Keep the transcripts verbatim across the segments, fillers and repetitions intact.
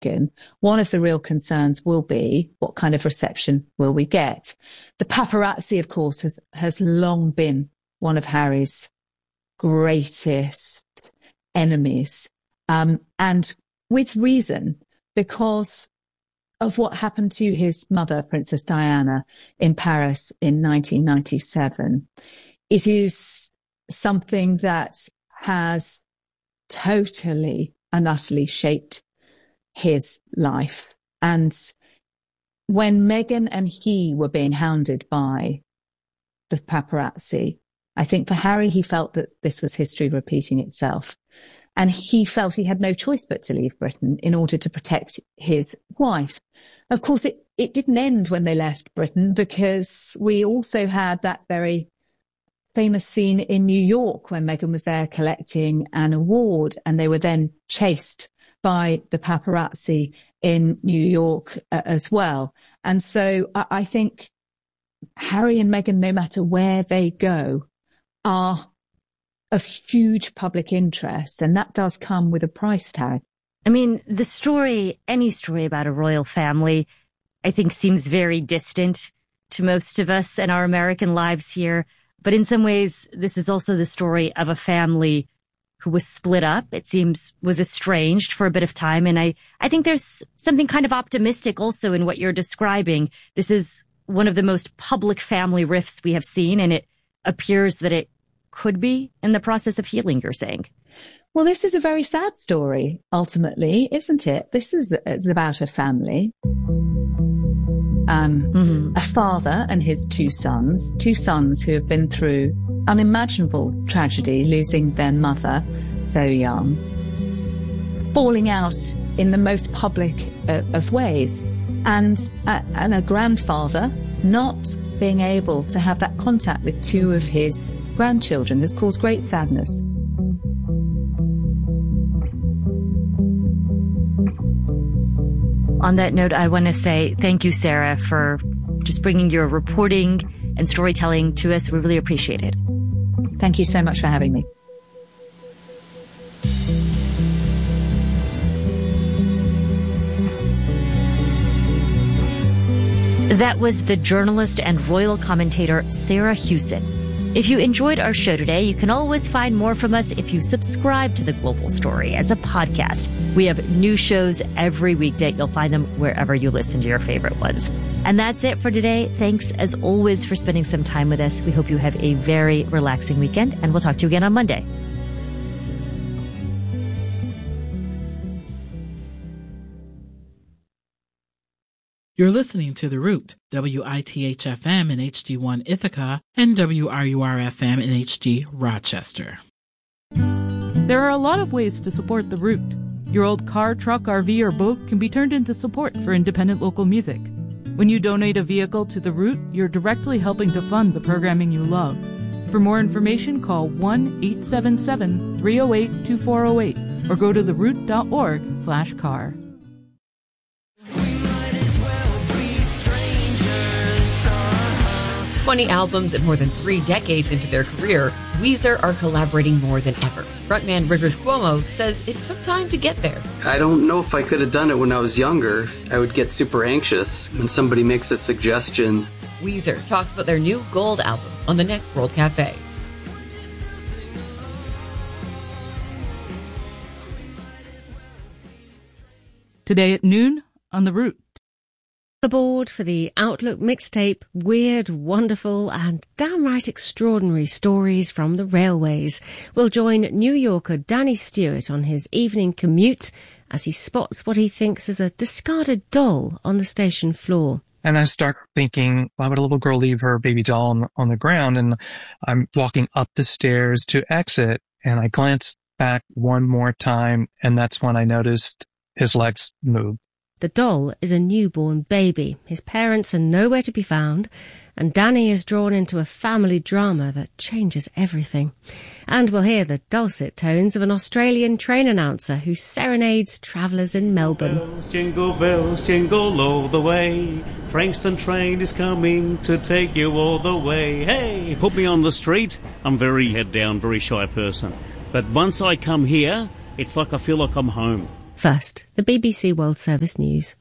Meghan, one of the real concerns will be what kind of reception will we get? The paparazzi, of course, has, has long been one of Harry's greatest enemies, um, and with reason, because of what happened to his mother, Princess Diana, in Paris in nineteen ninety-seven. It is something that has totally and utterly shaped his life. And when Meghan and he were being hounded by the paparazzi, I think for Harry, he felt that this was history repeating itself. And he felt he had no choice but to leave Britain in order to protect his wife. Of course, it, it didn't end when they left Britain, because we also had that very famous scene in New York when Meghan was there collecting an award, and they were then chased by the paparazzi in New York uh, as well. And so I, I think Harry and Meghan, no matter where they go, are of huge public interest, and that does come with a price tag. I mean, the story, any story about a royal family, I think seems very distant to most of us in our American lives here. But in some ways, this is also the story of a family who was split up. It seems was estranged for a bit of time. And I, I think there's something kind of optimistic also in what you're describing. This is one of the most public family rifts we have seen, and it appears that it could be in the process of healing, you're saying. Well, this is a very sad story, ultimately, isn't it? This is it's about a family. Um, mm-hmm. A father and his two sons, two sons who have been through unimaginable tragedy, losing their mother so young, falling out in the most public uh, of ways, and, uh, and a grandfather not being able to have that contact with two of his grandchildren has caused great sadness. On that note, I want to say thank you, Sarah, for just bringing your reporting and storytelling to us. We really appreciate it. Thank you so much for having me. That was the journalist and royal commentator Sarah Hewson. If you enjoyed our show today, you can always find more from us if you subscribe to The Global Story as a podcast. We have new shows every weekday. You'll find them wherever you listen to your favorite ones. And that's it for today. Thanks, as always, for spending some time with us. We hope you have a very relaxing weekend, and we'll talk to you again on Monday. You're listening to The Root, W I T H F M in H D one Ithaca and W R U R F M in H D Rochester. There are a lot of ways to support The Root. Your old car, truck, R V, or boat can be turned into support for independent local music. When you donate a vehicle to The Root, you're directly helping to fund the programming you love. For more information, call one eight seven seven, three oh eight, two four oh eight or go to the root dot org slash car. twenty albums and more than three decades into their career, Weezer are collaborating more than ever. Frontman Rivers Cuomo says it took time to get there. I don't know if I could have done it when I was younger. I would get super anxious when somebody makes a suggestion. Weezer talks about their new Gold album on the next World Cafe. Today at noon on The Root. Aboard for the Outlook mixtape, weird, wonderful and downright extraordinary stories from the railways. We'll join New Yorker Danny Stewart on his evening commute as he spots what he thinks is a discarded doll on the station floor. And I start thinking, why would a little girl leave her baby doll on, on the ground? And I'm walking up the stairs to exit, and I glance back one more time, and that's when I noticed his legs move. The doll is a newborn baby. His parents are nowhere to be found, and Danny is drawn into a family drama that changes everything. And we'll hear the dulcet tones of an Australian train announcer who serenades travellers in Melbourne. Bells, jingle bells, jingle all the way. Frankston train is coming to take you all the way. Hey, put me on the street. I'm very head down, very shy person. But once I come here, it's like I feel like I'm home. First, the B B C World Service News.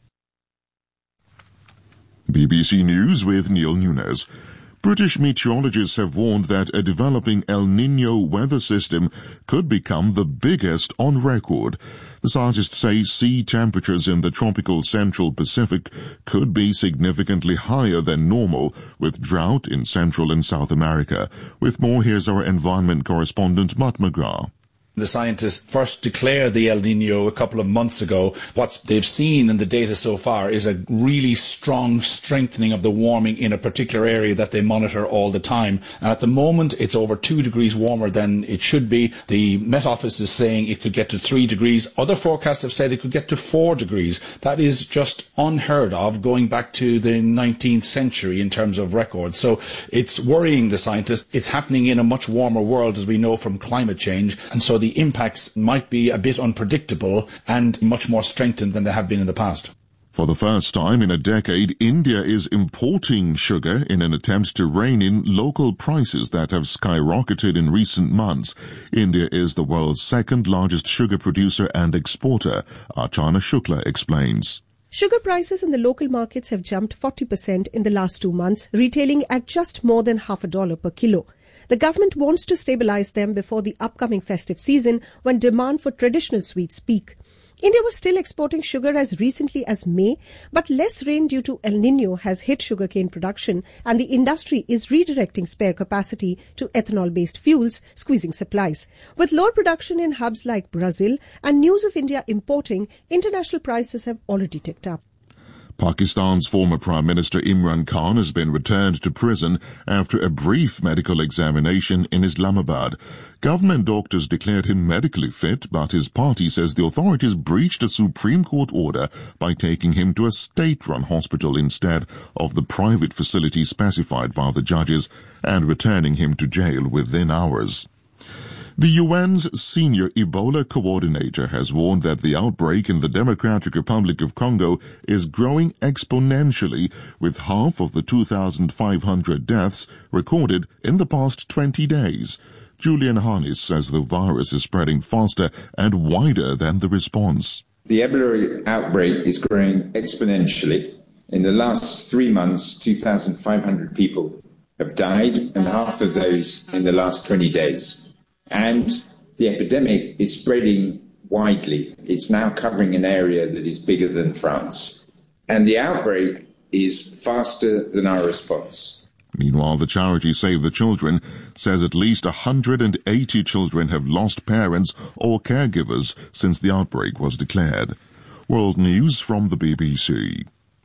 B B C News with Neil Nunes. British meteorologists have warned that a developing El Niño weather system could become the biggest on record. The scientists say sea temperatures in the tropical central Pacific could be significantly higher than normal, with drought in Central and South America. With more, here's our environment correspondent, Matt McGrath. The scientists first declared the El Niño a couple of months ago. What they've seen in the data so far is a really strong strengthening of the warming in a particular area that they monitor all the time. And at the moment, it's over two degrees warmer than it should be. The Met Office is saying it could get to three degrees. Other forecasts have said it could get to four degrees. That is just unheard of going back to the nineteenth century in terms of records. So it's worrying the scientists. It's happening in a much warmer world, as we know from climate change. And so the impacts might be a bit unpredictable and much more strengthened than they have been in the past. For the first time in a decade, India is importing sugar in an attempt to rein in local prices that have skyrocketed in recent months. India is the world's second largest sugar producer and exporter. Archana Shukla explains. Sugar prices in the local markets have jumped forty percent in the last two months, retailing at just more than half a dollar per kilo. The government wants to stabilize them before the upcoming festive season, when demand for traditional sweets peak. India was still exporting sugar as recently as May, but less rain due to El Niño has hit sugarcane production, and the industry is redirecting spare capacity to ethanol-based fuels, squeezing supplies. With lower production in hubs like Brazil and news of India importing, international prices have already ticked up. Pakistan's former Prime Minister Imran Khan has been returned to prison after a brief medical examination in Islamabad. Government doctors declared him medically fit, but his party says the authorities breached a Supreme Court order by taking him to a state-run hospital instead of the private facility specified by the judges and returning him to jail within hours. The U N's senior Ebola coordinator has warned that the outbreak in the Democratic Republic of Congo is growing exponentially, with half of the two thousand five hundred deaths recorded in the past twenty days. Julian Harness says the virus is spreading faster and wider than the response. The Ebola outbreak is growing exponentially. In the last three months, two thousand five hundred people have died, and half of those in the last twenty days. And the epidemic is spreading widely. It's now covering an area that is bigger than France. And the outbreak is faster than our response. Meanwhile, the charity Save the Children says at least one hundred eighty children have lost parents or caregivers since the outbreak was declared. World News from the B B C.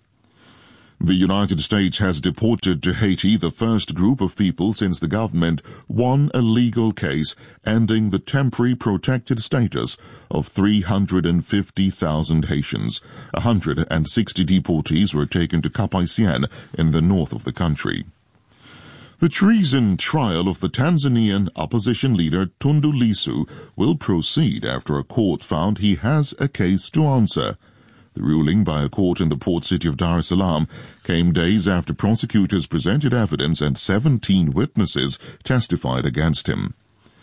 The United States has deported to Haiti the first group of people since the government won a legal case ending the temporary protected status of three hundred fifty thousand Haitians. one hundred sixty deportees were taken to Cap-Haïtien in the north of the country. The treason trial of the Tanzanian opposition leader Tundu Lissu will proceed after a court found he has a case to answer. The ruling by a court in the port city of Dar es Salaam came days after prosecutors presented evidence and seventeen witnesses testified against him.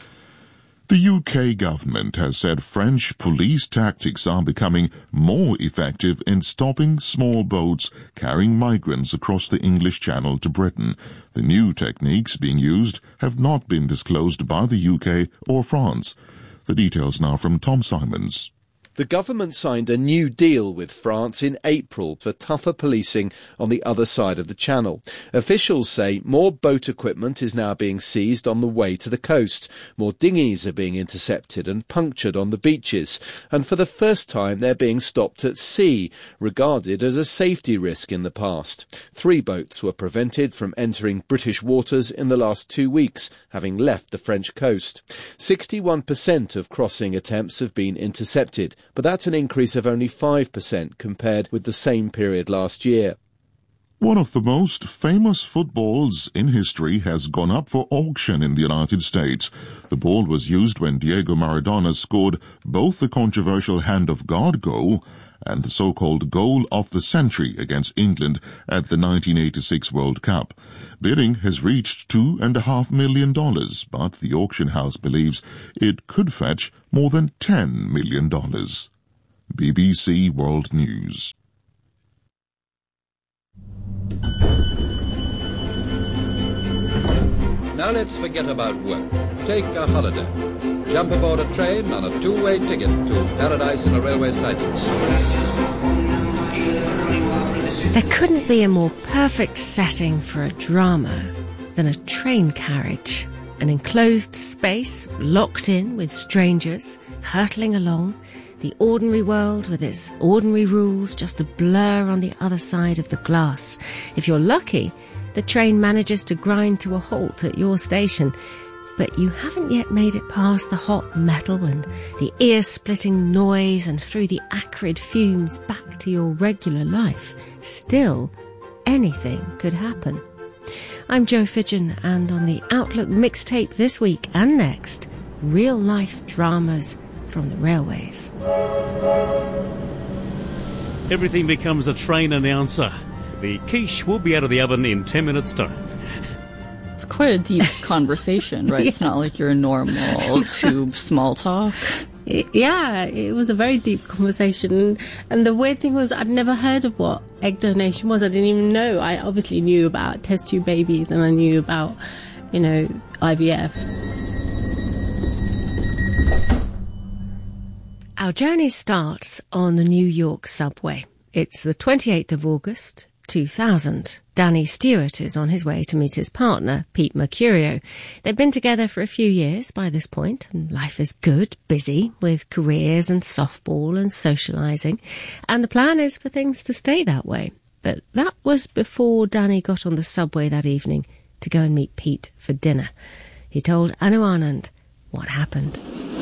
The U K government has said French police tactics are becoming more effective in stopping small boats carrying migrants across the English Channel to Britain. The new techniques being used have not been disclosed by the U K or France. The details now from Tom Simons. The government signed a new deal with France in April for tougher policing on the other side of the Channel. Officials say more boat equipment is now being seized on the way to the coast. More dinghies are being intercepted and punctured on the beaches. And for the first time, they're being stopped at sea, regarded as a safety risk in the past. Three boats were prevented from entering British waters in the last two weeks, having left the French coast. sixty-one percent of crossing attempts have been intercepted, but that's an increase of only five percent compared with the same period last year. One of the most famous footballs in history has gone up for auction in the United States. The ball was used when Diego Maradona scored both the controversial Hand of God goal and the so-called goal of the century against England at the nineteen eighty-six World Cup. Bidding has reached two and a half million dollars, but the auction house believes it could fetch more than ten million dollars. B B C World News. Now let's forget about work. Take a holiday. Jump aboard a train on a two-way ticket to paradise in a railway siding. There couldn't be a more perfect setting for a drama than a train carriage. An enclosed space, locked in with strangers, hurtling along, the ordinary world with its ordinary rules just a blur on the other side of the glass. If you're lucky, the train manages to grind to a halt at your station, but you haven't yet made it past the hot metal and the ear-splitting noise and through the acrid fumes back to your regular life. Still, anything could happen. I'm Jo Fidgen, and on the Outlook mixtape this week and next, real-life dramas from the railways. Everything becomes a train announcer. The quiche will be out of the oven in ten minutes' time. It's quite a deep conversation, right? Yeah. It's not like your normal tube small talk. Yeah, it was a very deep conversation. And the weird thing was I'd never heard of what egg donation was. I didn't even know. I obviously knew about test tube babies and I knew about, you know, I V F. Our journey starts on the New York subway. It's the twenty-eighth of August, two thousand. Danny Stewart is on his way to meet his partner, Pete Mercurio. They've been together for a few years by this point, and life is good, busy, with careers and softball and socialising. And the plan is for things to stay that way. But that was before Danny got on the subway that evening to go and meet Pete for dinner. He told Anu Anand what happened.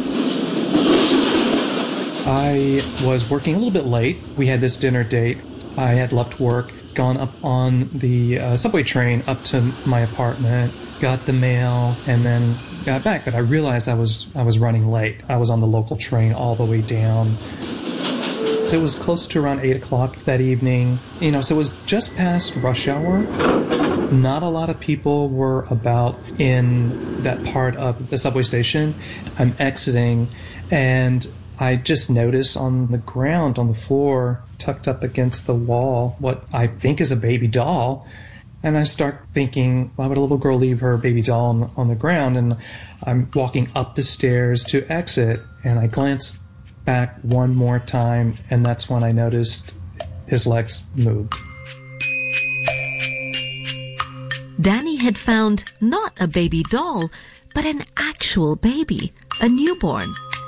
I was working a little bit late. We had this dinner date. I had left work, gone up on the uh, subway train up to my apartment, got the mail, and then got back. But I realized I was I was running late. I was on the local train all the way down. So it was close to around eight o'clock that evening. You know, so it was just past rush hour. Not a lot of people were about in that part of the subway station. I'm exiting, and I just noticed on the ground, on the floor, tucked up against the wall, what I think is a baby doll. And I start thinking, why would a little girl leave her baby doll on the, on the ground? And I'm walking up the stairs to exit, and I glance back one more time, and that's when I noticed his legs moved. Danny had found not a baby doll, but an actual baby, a newborn.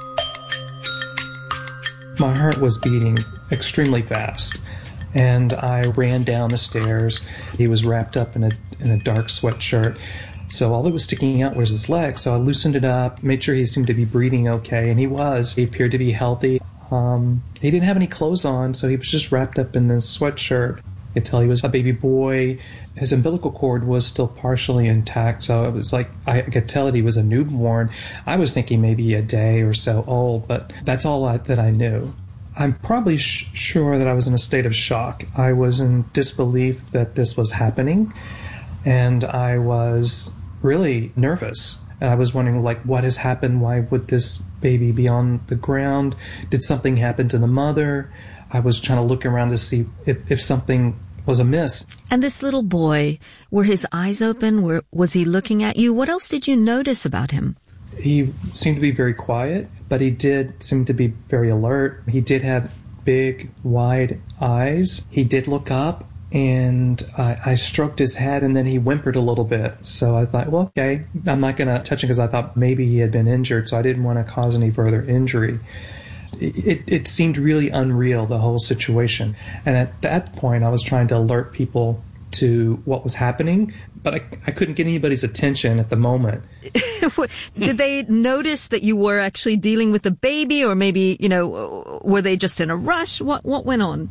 My heart was beating extremely fast, and I ran down the stairs. He was wrapped up in a in a dark sweatshirt, so all that was sticking out was his leg. So I loosened it up, made sure he seemed to be breathing okay, and he was. He appeared to be healthy. Um, he didn't have any clothes on, so he was just wrapped up in this sweatshirt. I could tell he was a baby boy. His umbilical cord was still partially intact, so it was like I could tell that he was a newborn. I was thinking maybe a day or so old, but that's all I, that I knew. I'm probably sh- sure that I was in a state of shock. I was in disbelief that this was happening, and I was really nervous. And I was wondering, like, what has happened? Why would this baby be on the ground? Did something happen to the mother? I was trying to look around to see if, if something was amiss. And this little boy, were his eyes open? Were, was he looking at you? What else did you notice about him? He seemed to be very quiet, but he did seem to be very alert. He did have big, wide eyes. He did look up, and I, I stroked his head, and then he whimpered a little bit. So I thought, well, okay, I'm not going to touch him because I thought maybe he had been injured, so I didn't want to cause any further injury. It, it seemed really unreal, the whole situation. And at that point, I was trying to alert people to what was happening, but I, I couldn't get anybody's attention at the moment. Did they notice that you were actually dealing with a baby, or maybe, you know, were they just in a rush? What what went on?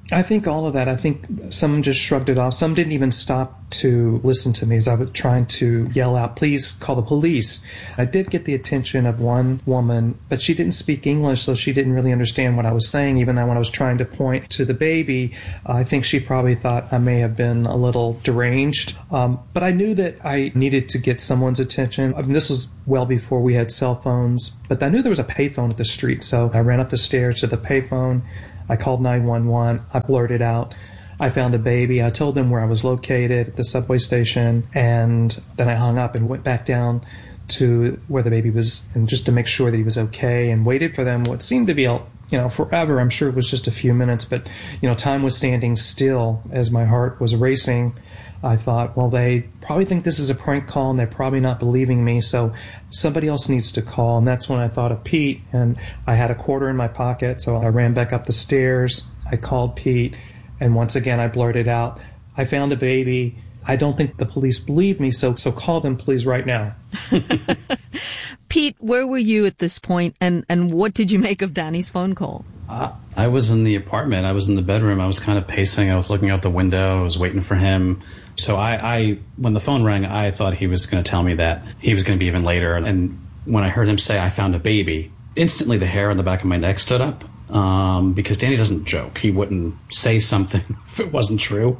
I think all of that. I think some just shrugged it off. Some didn't even stop to listen to me as I was trying to yell out, please call the police. I did get the attention of one woman, but she didn't speak English, so she didn't really understand what I was saying, even though when I was trying to point to the baby, I think she probably thought I may have been a little deranged. Um, but I knew that I needed to get someone's attention. I mean, this was well before we had cell phones, but I knew there was a payphone at the street, so I ran up the stairs to the payphone. I called nine one one. I blurted out, I found a baby. I told them where I was located at the subway station, and then I hung up and went back down to where the baby was, and just to make sure that he was okay, and waited for them what seemed to be, you know, forever. I'm sure it was just a few minutes, but, you know, time was standing still as my heart was racing. I thought, well, they probably think this is a prank call, and they're probably not believing me, so somebody else needs to call. And that's when I thought of Pete, and I had a quarter in my pocket, so I ran back up the stairs. I called Pete, and once again I blurted out, I found a baby. I don't think the police believe me, so so call them, please, right now. Pete, where were you at this point, and, and what did you make of Danny's phone call? Uh, I was in the apartment. I was in the bedroom. I was kind of pacing. I was looking out the window. I was waiting for him. So I, I when the phone rang, I thought he was going to tell me that he was going to be even later. And when I heard him say, I found a baby, instantly the hair on the back of my neck stood up. Um, because Danny doesn't joke. He wouldn't say something if it wasn't true.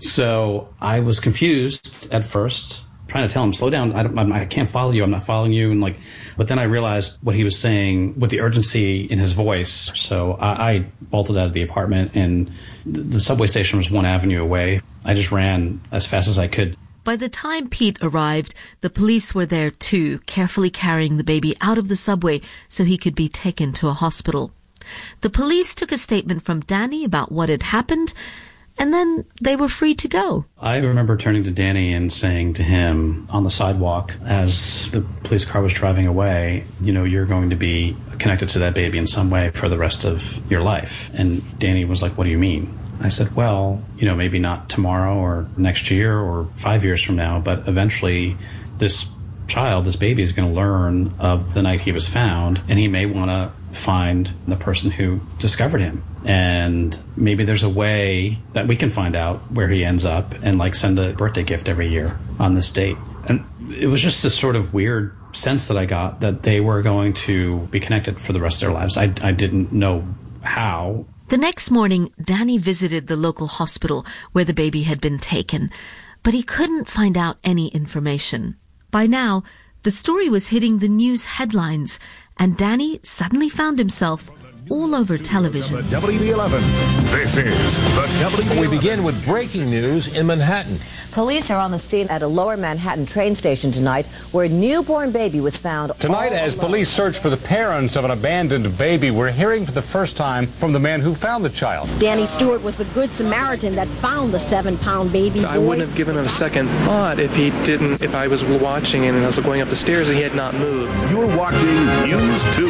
So I was confused at first, trying to tell him, slow down. I, don't, I can't follow you. I'm not following you. And like, but then I realized what he was saying with the urgency in his voice. So I, I bolted out of the apartment, and the subway station was one avenue away. I just ran as fast as I could. By the time Pete arrived, the police were there too, carefully carrying the baby out of the subway so he could be taken to a hospital. The police took a statement from Danny about what had happened, and then they were free to go. I remember turning to Danny and saying to him on the sidewalk as the police car was driving away, you know, you're going to be connected to that baby in some way for the rest of your life. And Danny was like, what do you mean? I said, well, you know, maybe not tomorrow or next year or five years from now, but eventually this child, this baby, is going to learn of the night he was found, and he may want to find the person who discovered him. And maybe there's a way that we can find out where he ends up and like send a birthday gift every year on this date. And it was just this sort of weird sense that I got that they were going to be connected for the rest of their lives. I, I didn't know how. The next morning, Danny visited the local hospital where the baby had been taken, but he couldn't find out any information. By now, the story was hitting the news headlines, and Danny suddenly found himself all over television. W B eleven. This is the W B eleven. We begin with breaking news in Manhattan. Police are on the scene at a lower Manhattan train station tonight where a newborn baby was found. Tonight, as police search for the parents of an abandoned baby, we're hearing for the first time from the man who found the child. Danny Stewart was the good Samaritan that found the seven-pound baby boy. I wouldn't have given it a second thought if he didn't, if I was watching and I was going up the stairs and he had not moved. You're watching News two.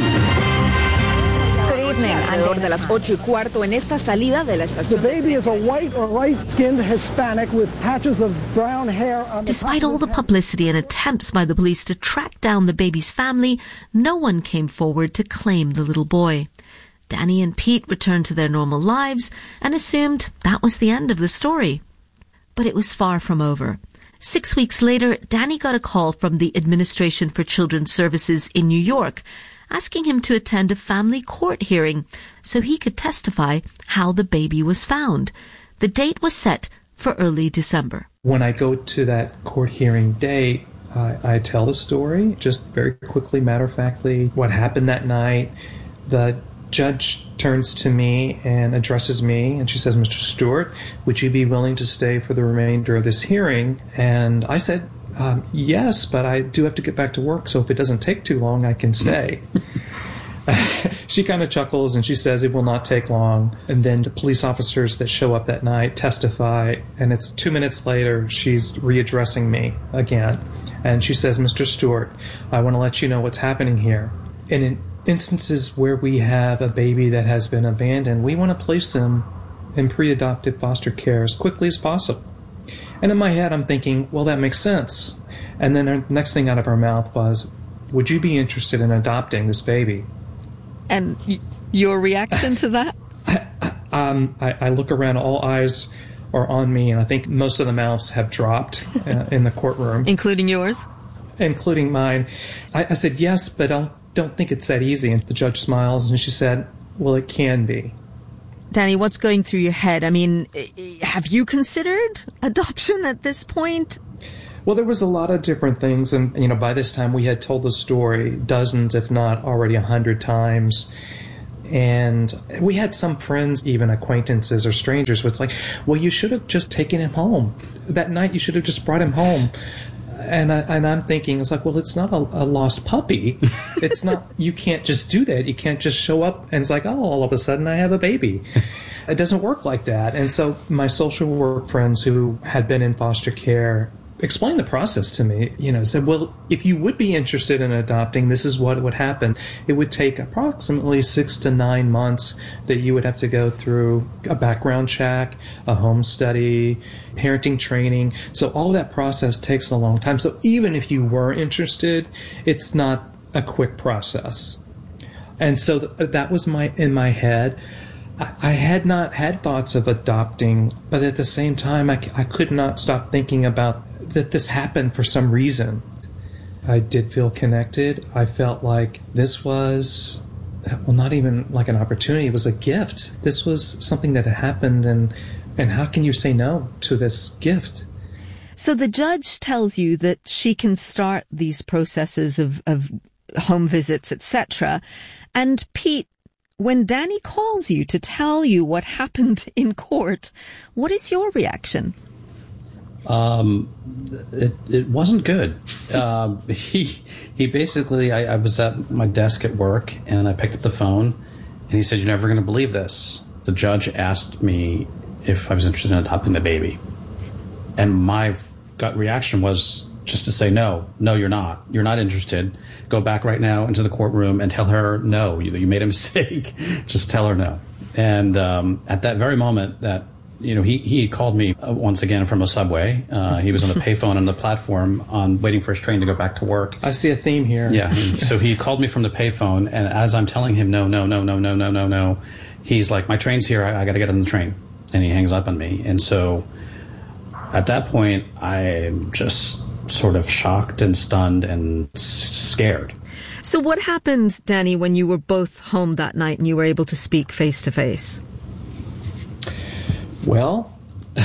Alrededor de las ocho y cuarto en esta salida de la estación. The baby is a white or light-skinned Hispanic with patches of brown hair on the Despite all the publicity and attempts by the police to track down the baby's family, no one came forward to claim the little boy. Danny and Pete returned to their normal lives and assumed that was the end of the story. But it was far from over. Six weeks later, Danny got a call from the Administration for Children's Services in New York, asking him to attend a family court hearing so he could testify how the baby was found. The date was set for early December. When I go to that court hearing date, I, I tell the story, just very quickly, matter-of-factly, what happened that night. The judge turns to me and addresses me, and she says, Mister Stewart, would you be willing to stay for the remainder of this hearing? And I said, Um, yes, but I do have to get back to work, so if it doesn't take too long, I can stay. She kind of chuckles and she says it will not take long. And then the police officers that show up that night testify, and it's two minutes later, she's readdressing me again. And she says, Mister Stewart, I want to let you know what's happening here. And in instances where we have a baby that has been abandoned, we want to place them in pre-adoptive foster care as quickly as possible. And in my head, I'm thinking, well, that makes sense. And then the next thing out of her mouth was, would you be interested in adopting this baby? And y- your reaction to that? I, Um, I, I look around, all eyes are on me, and I think most of the mouths have dropped uh, in the courtroom. Including yours? Including mine. I, I said, yes, but I don't think it's that easy. And the judge smiles, and she said, well, it can be. Danny, what's going through your head? I mean, have you considered adoption at this point? Well, there was a lot of different things, and, you know, by this time we had told the story dozens, if not already a hundred times. And we had some friends, even acquaintances or strangers, where it's like, well, you should have just taken him home. That night you should have just brought him home. And, I, and I'm thinking, it's like, well, it's not a, a lost puppy. It's not, you can't just do that. You can't just show up and it's like, oh, all of a sudden I have a baby. It doesn't work like that. And so my social work friends who had been in foster care explained the process to me, you know, said, well, if you would be interested in adopting, this is what would happen. It would take approximately six to nine months that you would have to go through a background check, a home study, parenting training. So all of that process takes a long time. So even if you were interested, it's not a quick process. And so th- that was my in my head. I, I had not had thoughts of adopting, but at the same time, I, I could not stop thinking about that this happened for some reason. I did feel connected. I felt like this was, well, not even like an opportunity. It was a gift. This was something that had happened, and and how can you say no to this gift? So the judge tells you that she can start these processes of, of home visits, et cetera. And Pete, when Danny calls you to tell you what happened in court, what is your reaction? Um, it, it wasn't good. Um, he, he basically, I, I was at my desk at work and I picked up the phone and he said, you're never going to believe this. The judge asked me if I was interested in adopting the baby. And my gut reaction was just to say, no, no, you're not. You're not interested. Go back right now into the courtroom and tell her no, you, you made a mistake. Just tell her no. And, um, at that very moment that, you know, he, he called me uh, once again from a subway. Uh, he was on the payphone on the platform on waiting for his train to go back to work. I see a theme here. Yeah. So he called me from the payphone, and as I'm telling him, no, no, no, no, no, no, no, no, he's like, my train's here. I, I got to get on the train. And he hangs up on me. And so at that point, I'm just sort of shocked and stunned and s- scared. So what happened, Danny, when you were both home that night and you were able to speak face to face? Well,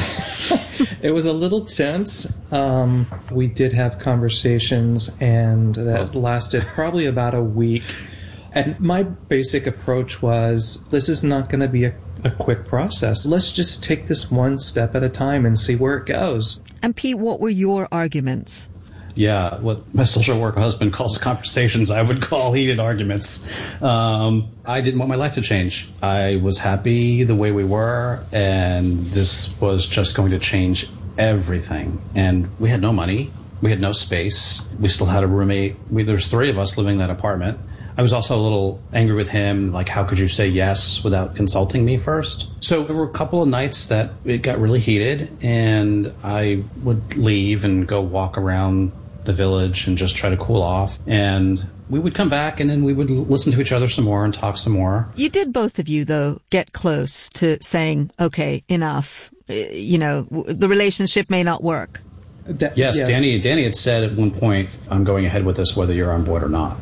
it was a little tense. Um, we did have conversations, and that lasted probably about a week. And my basic approach was, this is not going to be a, a quick process. Let's just take this one step at a time and see where it goes. And Pete, what were your arguments? Yeah, what my social work husband calls conversations, I would call heated arguments. Um, I didn't want my life to change. I was happy the way we were, and this was just going to change everything. And we had no money. We had no space. We still had a roommate. We, there was three of us living in that apartment. I was also a little angry with him, like, how could you say yes without consulting me first? So there were a couple of nights that it got really heated, and I would leave and go walk around the village and just try to cool off. And we would come back, and then we would listen to each other some more and talk some more. You did, both of you, though, get close to saying, okay, enough. You know, the relationship may not work. That, yes, yes, Danny, Danny had said at one point, I'm going ahead with this whether you're on board or not.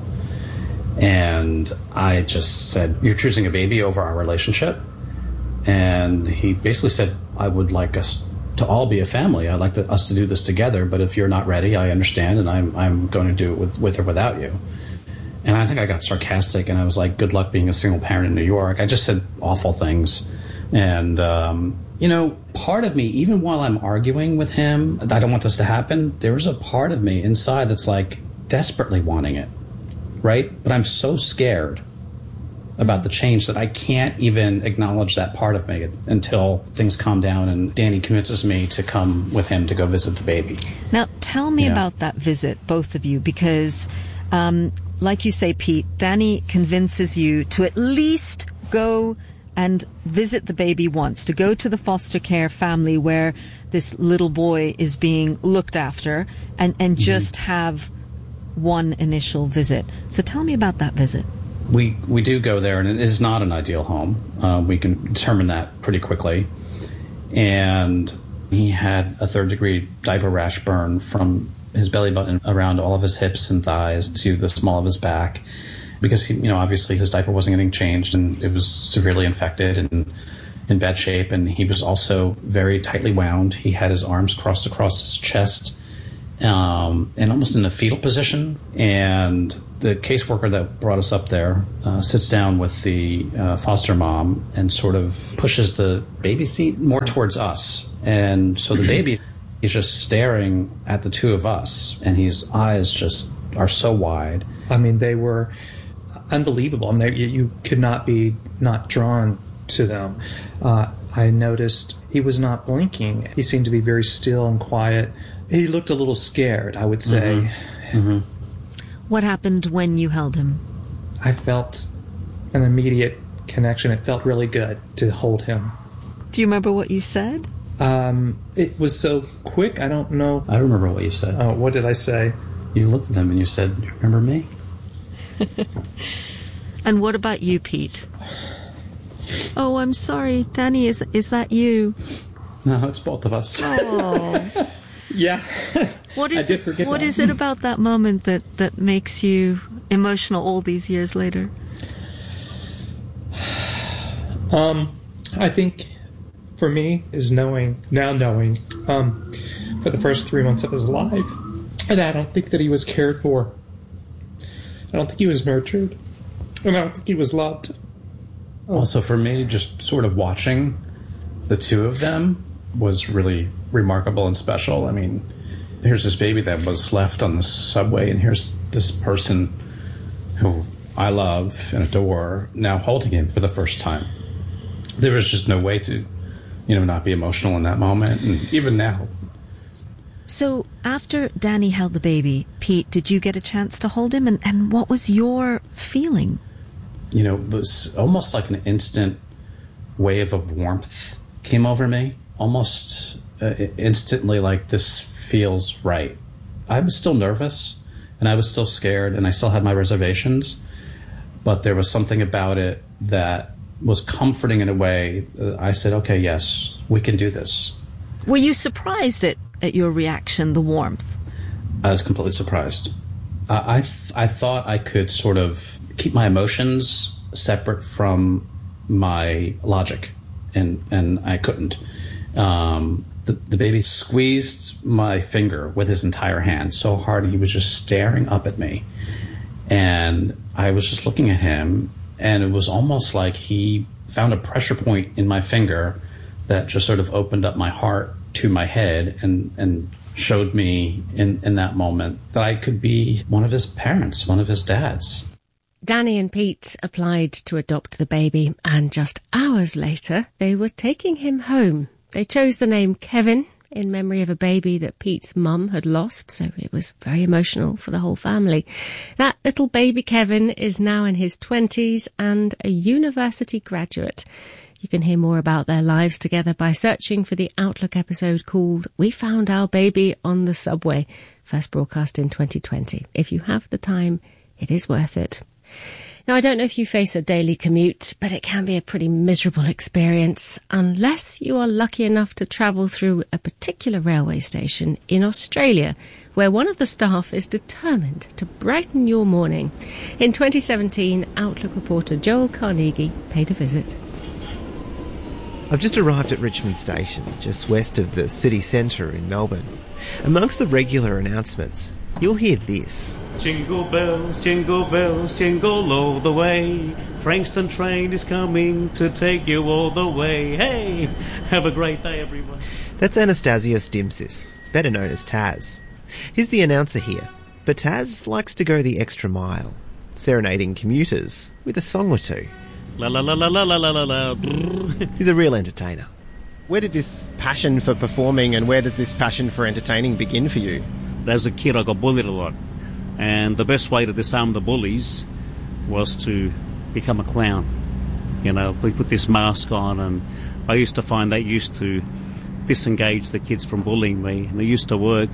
And I just said, you're choosing a baby over our relationship? And he basically said, I would like us to all be a family. I'd like to, us to do this together, but if you're not ready, I understand, and I'm I'm going to do it with, with or without you. And I think I got sarcastic, and I was like, good luck being a single parent in New York. I just said awful things. And, um, you know, part of me, even while I'm arguing with him, I don't want this to happen, there is a part of me inside that's like desperately wanting it. Right? But I'm so scared about the change that I can't even acknowledge that part of me until things calm down and Danny convinces me to come with him to go visit the baby. Now, tell me yeah. about that visit, both of you, because, um, like you say, Pete, Danny convinces you to at least go and visit the baby once, to go to the foster care family where this little boy is being looked after, and, and mm-hmm. just have one initial visit. So tell me about that visit. we we do go there, and it is not an ideal home. Uh, we can determine that pretty quickly. And he had a third-degree diaper rash burn from his belly button around all of his hips and thighs to the small of his back, because he, you know, obviously his diaper wasn't getting changed, and it was severely infected and in bad shape. And he was also very tightly wound. He had his arms crossed across his chest, um, and almost in a fetal position. And the caseworker that brought us up there uh, sits down with the uh, foster mom and sort of pushes the baby seat more towards us. And so the baby is just staring at the two of us, and his eyes just are so wide. I mean, they were unbelievable. I mean, you, you could not be not drawn to them. Uh, I noticed he was not blinking. He seemed to be very still and quiet. He looked a little scared, I would say. Mm-hmm. Mm-hmm. What happened when you held him? I felt an immediate connection. It felt really good to hold him. Do you remember what you said? Um, it was so quick, I don't know. I remember what you said. Oh, what did I say? You looked at him and you said, "You remember me?" And what about you, Pete? Oh, I'm sorry, Danny, is is that you? No, it's both of us. Oh. Yeah. What is I did it, forget what that. is it about that moment that, that makes you emotional all these years later? Um, I think for me is knowing, now knowing, um, for the first three months of his life, and I don't think that he was cared for. I don't think he was nurtured, and I don't think he was loved. Also, for me, just sort of watching the two of them was really remarkable and special. I mean, here's this baby that was left on the subway, and here's this person who I love and adore now holding him for the first time. There was just no way to, you know, not be emotional in that moment, and even now. So after Danny held the baby, Pete, did you get a chance to hold him, and, and what was your feeling? You know, it was almost like an instant wave of warmth came over me, almost uh, instantly, like, this feels right. I was still nervous, and I was still scared, and I still had my reservations, but there was something about it that was comforting in a way. I said, okay, yes, we can do this. Were you surprised at, at your reaction, the warmth? I was completely surprised. I, I, th- I thought I could sort of keep my emotions separate from my logic, and, and I couldn't. Um, the, the baby squeezed my finger with his entire hand so hard he was just staring up at me. And I was just looking at him, and it was almost like he found a pressure point in my finger that just sort of opened up my heart to my head and, and showed me in, in that moment that I could be one of his parents, one of his dads. Danny and Pete applied to adopt the baby, and just hours later, they were taking him home. They chose the name Kevin in memory of a baby that Pete's mum had lost, so it was very emotional for the whole family. That little baby Kevin is now in his twenties and a university graduate. You can hear more about their lives together by searching for the Outlook episode called We Found Our Baby on the Subway, first broadcast in twenty twenty. If you have the time, it is worth it. Now, I don't know if you face a daily commute, but it can be a pretty miserable experience unless you are lucky enough to travel through a particular railway station in Australia, where one of the staff is determined to brighten your morning. In twenty seventeen, Outlook reporter Joel Carnegie paid a visit. I've just arrived at Richmond Station, just west of the city centre in Melbourne. Amongst the regular announcements, you'll hear this. Jingle bells, jingle bells, jingle all the way. Frankston train is coming to take you all the way. Hey, have a great day, everyone. That's Anastasios Dimsis, better known as Taz. He's the announcer here, but Taz likes to go the extra mile, serenading commuters with a song or two. La la la la la la la la. He's a real entertainer. Where did this passion for performing and where did this passion for entertaining begin for you? As a kid, I got bullied a lot. And the best way to disarm the bullies was to become a clown. You know, we put this mask on, and I used to find that used to disengage the kids from bullying me. And it used to work.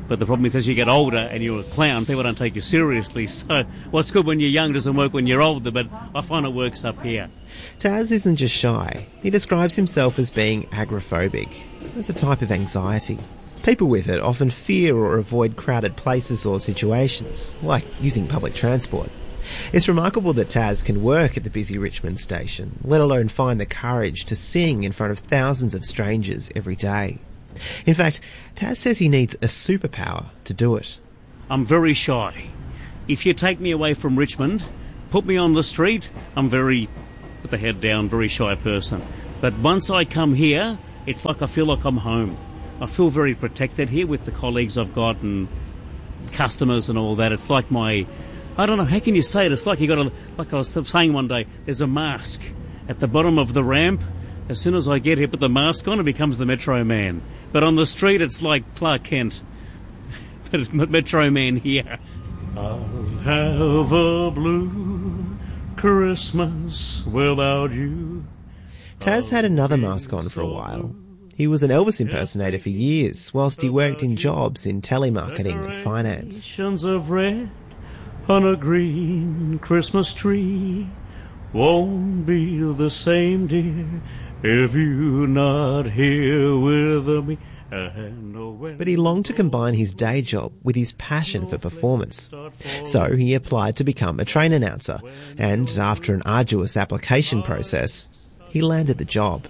But the problem is, as you get older and you're a clown, people don't take you seriously. So what's good when you're young doesn't work when you're older, but I find it works up here. Taz isn't just shy. He describes himself as being agoraphobic. That's a type of anxiety. People with it often fear or avoid crowded places or situations, like using public transport. It's remarkable that Taz can work at the busy Richmond station, let alone find the courage to sing in front of thousands of strangers every day. In fact, Taz says he needs a superpower to do it. I'm very shy. If you take me away from Richmond, put me on the street, I'm very, put the head down, very shy person. But once I come here, it's like I feel like I'm home. I feel very protected here with the colleagues I've got and customers and all that. It's like my, I don't know, how can you say it? It's like you got to, like I was saying one day, there's a mask at the bottom of the ramp. As soon as I get here, put the mask on, it becomes the Metro Man. But on the street, it's like Clark Kent. But it's Metro Man here. I'll have a blue Christmas without you. Taz had another mask on for a while. He was an Elvis impersonator for years, whilst he worked in jobs in telemarketing and finance. Decorations of red on a green Christmas tree won't be the same, dear, if you're not here with me. But he longed to combine his day job with his passion for performance. So he applied to become a train announcer, and after an arduous application process, he landed the job.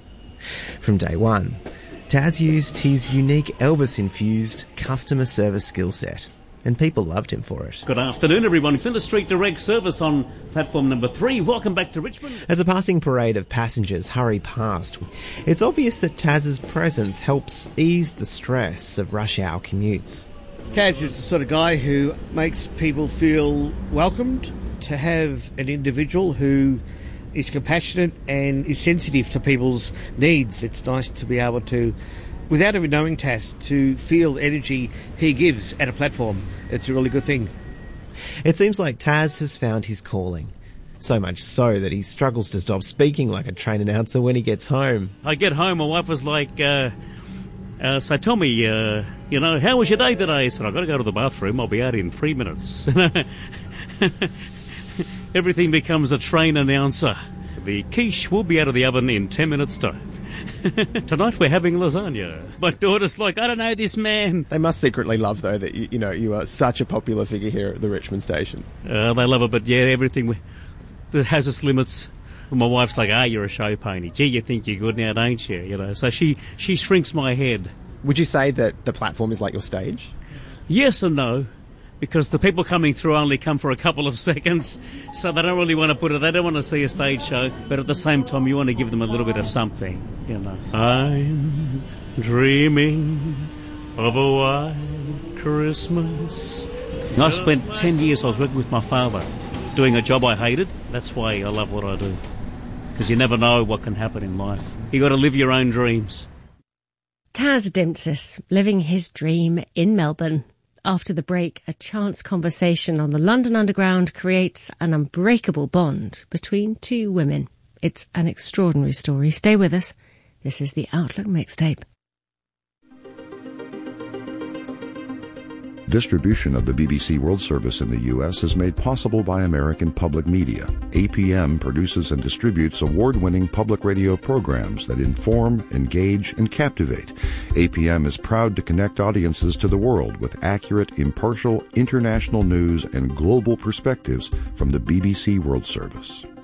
From day one, Taz used his unique Elvis-infused customer service skill set, and people loved him for it. Good afternoon, everyone. Flinders Street Direct service on platform number three. Welcome back to Richmond. As a passing parade of passengers hurry past, it's obvious that Taz's presence helps ease the stress of rush hour commutes. Taz is the sort of guy who makes people feel welcomed. To have an individual who is compassionate and is sensitive to people's needs, it's nice to be able to, without even knowing Taz, to feel the energy he gives at a platform. It's a really good thing. It seems like Taz has found his calling. So much so that he struggles to stop speaking like a train announcer when he gets home. I get home, my wife was like, uh, uh, so tell me, uh, you know, how was your day today? I said, I've got to go to the bathroom. I'll be out in three minutes. Everything becomes a train announcer. The quiche will be out of the oven in ten minutes' time. Tonight we're having lasagna. My daughter's like, I don't know this man. They must secretly love, though, that you, you know you are such a popular figure here at the Richmond station. Uh, they love it, but yeah, everything that has its limits. My wife's like, ah, you're a show pony. Gee, you think you're good now, don't you? You know, so she she shrinks my head. Would you say that the platform is like your stage? Yes and no. Because the people coming through only come for a couple of seconds, so they don't really want to put it, they don't want to see a stage show, but at the same time you want to give them a little bit of something, you know. I'm dreaming of a white Christmas. I spent ten years, I was working with my father, doing a job I hated. That's why I love what I do. Because you never know what can happen in life. You got to live your own dreams. Taz Dimpsis, living his dream in Melbourne. After the break, a chance conversation on the London Underground creates an unbreakable bond between two women. It's an extraordinary story. Stay with us. This is the Outlook Mixtape. Distribution of the B B C World Service in the U S is made possible by American Public Media. A P M produces and distributes award-winning public radio programs that inform, engage, and captivate. A P M is proud to connect audiences to the world with accurate, impartial, international news and global perspectives from the B B C World Service.